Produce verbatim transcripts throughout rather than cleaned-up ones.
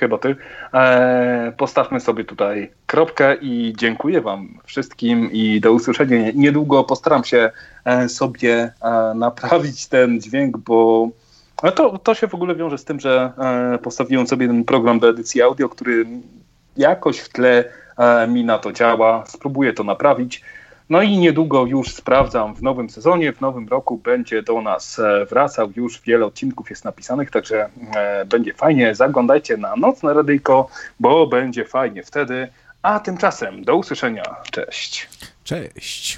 chyba ty, e, postawmy sobie tutaj kropkę i dziękuję wam wszystkim i do usłyszenia. Niedługo postaram się e, sobie e, naprawić ten dźwięk, bo to, to się w ogóle wiąże z tym, że e, postawiłem sobie ten program do edycji audio, który jakoś w tle e, mi na to działa. Spróbuję to naprawić. No i niedługo już sprawdzam w nowym sezonie, w nowym roku będzie do nas wracał, już wiele odcinków jest napisanych, także e, będzie fajnie. Zaglądajcie na Nocne Radyjko, bo będzie fajnie wtedy. A tymczasem do usłyszenia. Cześć. Cześć.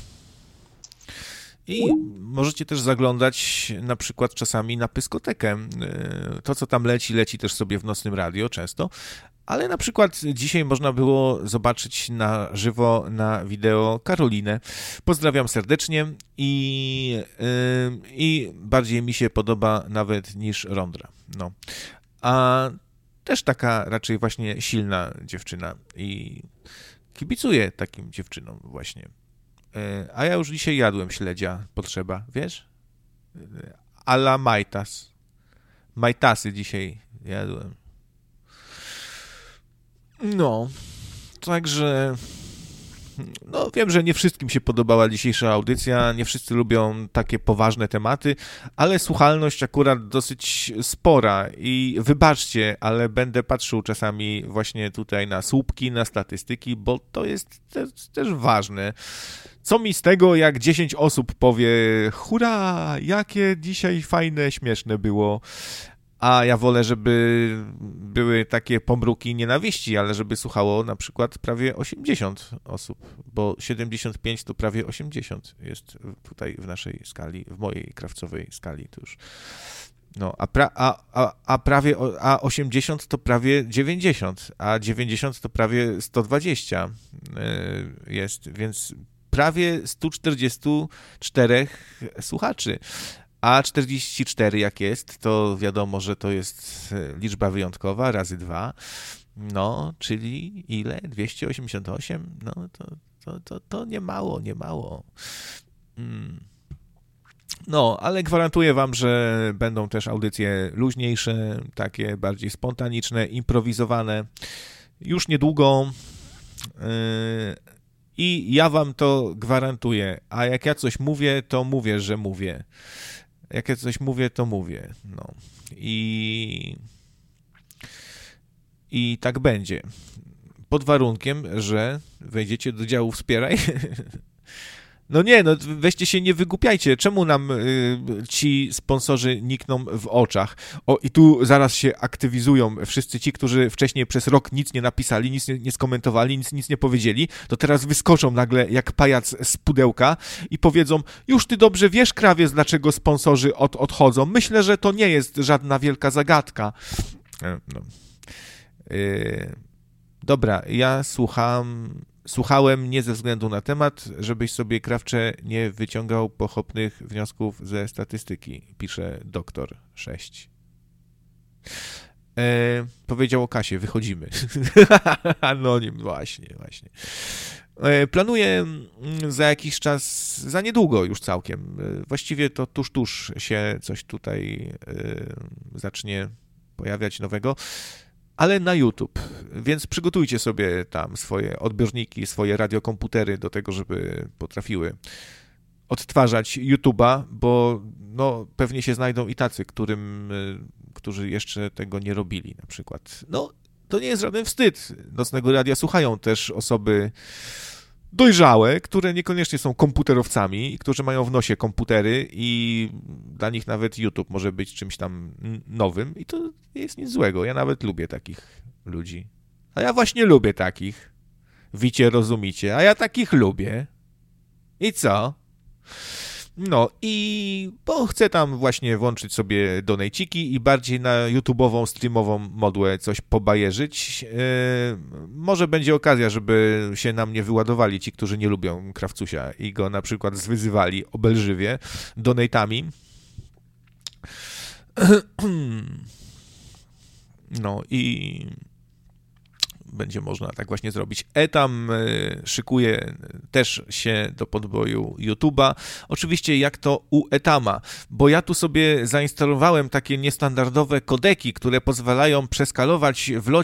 I możecie też zaglądać na przykład czasami na Pyskotekę. To, co tam leci, leci też sobie w Nocnym Radio często. Ale na przykład dzisiaj można było zobaczyć na żywo, na wideo Karolinę. Pozdrawiam serdecznie i, yy, i bardziej mi się podoba nawet niż Rondra. No. A też taka raczej właśnie silna dziewczyna i kibicuję takim dziewczynom właśnie. Yy, a ja już dzisiaj jadłem śledzia, potrzeba, wiesz? A la Majtas. Majtasy dzisiaj jadłem. No, także no wiem, że nie wszystkim się podobała dzisiejsza audycja, nie wszyscy lubią takie poważne tematy, ale słuchalność akurat dosyć spora i wybaczcie, ale będę patrzył czasami właśnie tutaj na słupki, na statystyki, bo to jest też, też ważne. Co mi z tego, jak dziesięć osób powie, hurra, jakie dzisiaj fajne, śmieszne było. A ja wolę, żeby były takie pomruki nienawiści, ale żeby słuchało na przykład prawie osiemdziesiąt osób, bo siedemdziesiąt pięć to prawie osiemdziesiąt jest tutaj w naszej skali, w mojej krawcowej skali to już. No, a, pra, a, a, a prawie a osiemdziesiąt to prawie dziewięćdziesiąt, a dziewięćdziesiąt to prawie sto dwadzieścia jest, więc prawie sto czterdzieści cztery słuchaczy. A czterdzieści cztery jak jest, to wiadomo, że to jest liczba wyjątkowa, razy dwa, no, czyli ile? dwieście osiemdziesiąt osiem? No, to, to, to, to nie mało, nie mało. Mm. No, ale gwarantuję wam, że będą też audycje luźniejsze, takie bardziej spontaniczne, improwizowane, już niedługo yy, i ja wam to gwarantuję, a jak ja coś mówię, to mówię, że mówię. Jak ja coś mówię, to mówię. No. I, I tak będzie. Pod warunkiem, że wejdziecie do działu Wspieraj. No nie, no weźcie się, nie wygłupiajcie. Czemu nam y, ci sponsorzy nikną w oczach? O, i tu zaraz się aktywizują wszyscy ci, którzy wcześniej przez rok nic nie napisali, nic nie, nie skomentowali, nic, nic nie powiedzieli, to teraz wyskoczą nagle jak pajac z pudełka i powiedzą, już ty dobrze wiesz, krawiec, dlaczego sponsorzy od, odchodzą. Myślę, że to nie jest żadna wielka zagadka. No. Yy, dobra, ja słucham... Słuchałem nie ze względu na temat, żebyś sobie, Krawcze, nie wyciągał pochopnych wniosków ze statystyki, pisze doktor sześć. E, powiedział o Kasie, wychodzimy. Anonim, właśnie, właśnie. E, planuję za jakiś czas, za niedługo już całkiem, właściwie to tuż, tuż się coś tutaj e, zacznie pojawiać nowego, ale na YouTube, więc przygotujcie sobie tam swoje odbiorniki, swoje radiokomputery do tego, żeby potrafiły odtwarzać YouTube'a, bo no, pewnie się znajdą i tacy, którym, którzy jeszcze tego nie robili na przykład. No, to nie jest żaden wstyd. Nocnego Radia słuchają też osoby dojrzałe, które niekoniecznie są komputerowcami, którzy mają w nosie komputery i dla nich nawet YouTube może być czymś tam nowym i to nie jest nic złego. Ja nawet lubię takich ludzi. A ja właśnie lubię takich. Wicie, rozumicie. A ja takich lubię. I co? No i bo chcę tam właśnie włączyć sobie donejciki i bardziej na YouTube'ową, streamową modłę coś pobajerzyć. Yy, może będzie okazja, żeby się na mnie wyładowali ci, którzy nie lubią Krawcusia i go na przykład zwyzywali obelżywie donatami. No i będzie można tak właśnie zrobić. Etam szykuje też się do podboju YouTube'a. Oczywiście jak to u Etama, bo ja tu sobie zainstalowałem takie niestandardowe kodeki, które pozwalają przeskalować w locie